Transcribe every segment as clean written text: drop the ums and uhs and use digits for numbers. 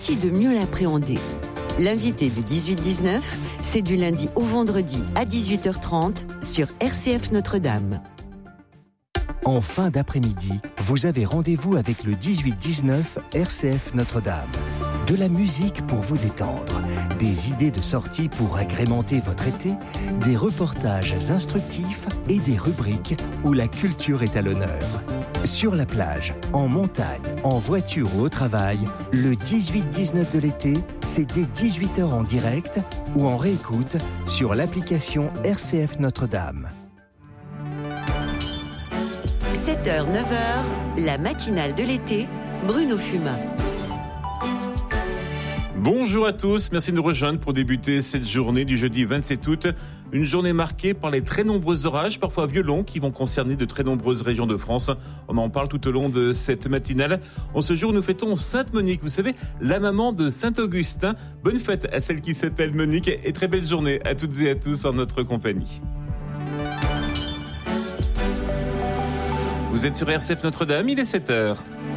Merci de mieux l'appréhender. L'invité du 18-19, c'est du lundi au vendredi à 18h30 sur RCF Notre-Dame. En fin d'après-midi, vous avez rendez-vous avec le 18-19 RCF Notre-Dame. De la musique pour vous détendre, des idées de sortie pour agrémenter votre été, des reportages instructifs et des rubriques où la culture est à l'honneur. Sur la plage, en montagne, en voiture ou au travail, le 18-19 de l'été, c'est dès 18h en direct ou en réécoute sur l'application RCF Notre-Dame. 7h, 9h, la matinale de l'été, Bruno Fumin. Bonjour à tous, merci de nous rejoindre pour débuter cette journée du jeudi 27 août. Une journée marquée par les très nombreux orages, parfois violents, qui vont concerner de très nombreuses régions de France. On en parle tout au long de cette matinale. En ce jour, nous fêtons Sainte Monique, vous savez, la maman de Saint-Augustin. Bonne fête à celle qui s'appelle Monique et très belle journée à toutes et à tous en notre compagnie. Vous êtes sur RCF Notre-Dame, il est 7h.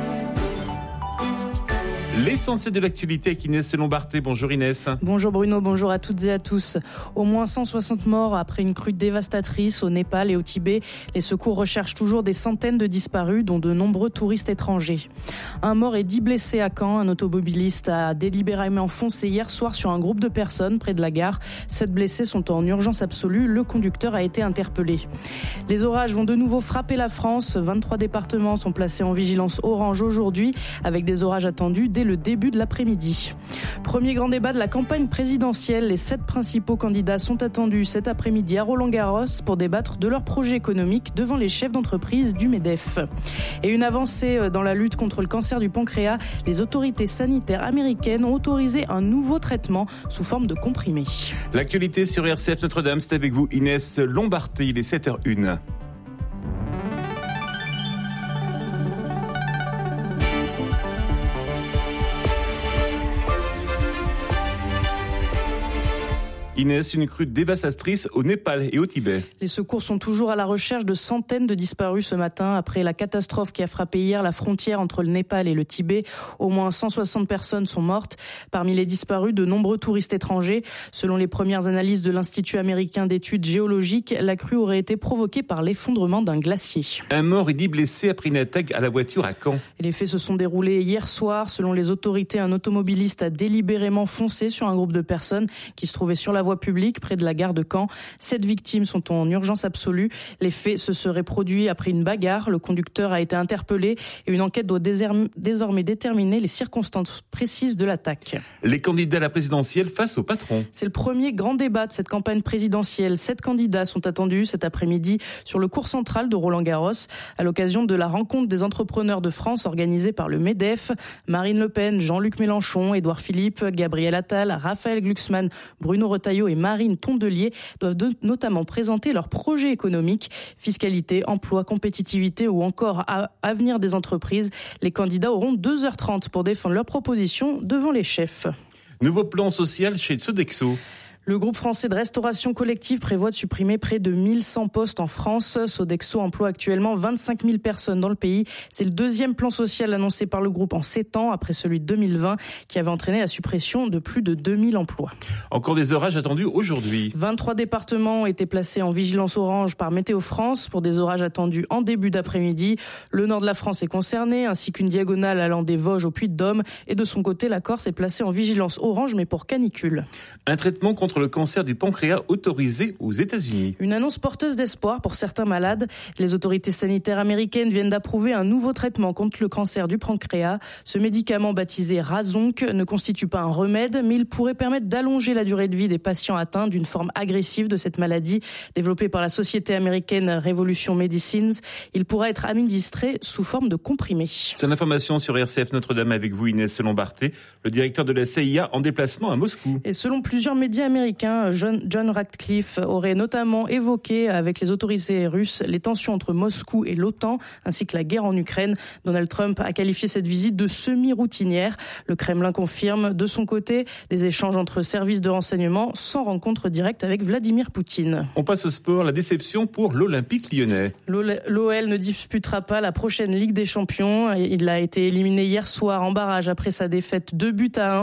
L'essentiel de l'actualité avec Inès Lombarté. Bonjour Inès. Bonjour Bruno, bonjour à toutes et à tous. Au moins 160 morts après une crue dévastatrice au Népal et au Tibet. Les secours recherchent toujours des centaines de disparus, dont de nombreux touristes étrangers. Un mort et 10 blessés à Caen. Un automobiliste a délibérément foncé hier soir sur un groupe de personnes près de la gare. 7 blessés sont en urgence absolue. Le conducteur a été interpellé. Les orages vont de nouveau frapper la France. 23 départements sont placés en vigilance orange aujourd'hui, avec des orages attendus dès le début de l'après-midi. Premier grand débat de la campagne présidentielle. Les 7 principaux candidats sont attendus cet après-midi à Roland-Garros pour débattre de leurs projets économiques devant les chefs d'entreprise du MEDEF. Et une avancée dans la lutte contre le cancer du pancréas. Les autorités sanitaires américaines ont autorisé un nouveau traitement sous forme de comprimés. L'actualité sur RCF Notre-Dame, c'est avec vous Inès Lombarté. Il est 7h01. Inès, une crue dévastatrice au Népal et au Tibet. Les secours sont toujours à la recherche de centaines de disparus ce matin après la catastrophe qui a frappé hier la frontière entre le Népal et le Tibet. Au moins 160 personnes sont mortes. Parmi les disparus, de nombreux touristes étrangers. Selon les premières analyses de l'Institut américain d'études géologiques, la crue aurait été provoquée par l'effondrement d'un glacier. Un mort et 10 blessés après une attaque à la voiture à Caen. Et les faits se sont déroulés hier soir. Selon les autorités, un automobiliste a délibérément foncé sur un groupe de personnes qui se trouvaient sur la voie publique près de la gare de Caen. 7 victimes sont en urgence absolue. Les faits se seraient produits après une bagarre. Le conducteur a été interpellé et une enquête doit désormais déterminer les circonstances précises de l'attaque. Les candidats à la présidentielle face au patron. C'est le premier grand débat de cette campagne présidentielle. 7 candidats sont attendus cet après-midi sur le cours central de Roland-Garros à l'occasion de la rencontre des entrepreneurs de France organisée par le MEDEF. Marine Le Pen, Jean-Luc Mélenchon, Édouard Philippe, Gabriel Attal, Raphaël Glucksmann, Bruno Retailleau et Marine Tondelier doivent notamment présenter leurs projets économiques, fiscalité, emploi, compétitivité ou encore avenir des entreprises. Les candidats auront 2h30 pour défendre leurs propositions devant les chefs. Nouveau plan social chez Sodexo. Le groupe français de restauration collective prévoit de supprimer près de 1100 postes en France. Sodexo emploie actuellement 25 000 personnes dans le pays. C'est le deuxième plan social annoncé par le groupe en 7 ans, après celui de 2020, qui avait entraîné la suppression de plus de 2000 emplois. Encore des orages attendus aujourd'hui. 23 départements ont été placés en vigilance orange par Météo France pour des orages attendus en début d'après-midi. Le nord de la France est concerné, ainsi qu'une diagonale allant des Vosges au Puy-de-Dôme. Et de son côté, la Corse est placée en vigilance orange, mais pour canicule. Un traitement contre le cancer du pancréas autorisé aux États-Unis. Une annonce porteuse d'espoir pour certains malades. Les autorités sanitaires américaines viennent d'approuver un nouveau traitement contre le cancer du pancréas. Ce médicament baptisé Razonc ne constitue pas un remède, mais il pourrait permettre d'allonger la durée de vie des patients atteints d'une forme agressive de cette maladie. Développé par la société américaine Revolution Medicines, il pourra être administré sous forme de comprimé. C'est l'information sur RCF Notre-Dame avec vous Inès Lombarté, le directeur de la CIA en déplacement à Moscou. Et selon plusieurs médias américains, américain John Ratcliffe aurait notamment évoqué avec les autorités russes les tensions entre Moscou et l'OTAN, ainsi que la guerre en Ukraine. Donald Trump a qualifié cette visite de semi-routinière. Le Kremlin confirme de son côté des échanges entre services de renseignement sans rencontre directe avec Vladimir Poutine. On passe au sport, la déception pour l'Olympique lyonnais. L'OL ne disputera pas la prochaine Ligue des Champions. Il a été éliminé hier soir en barrage après sa défaite 2-1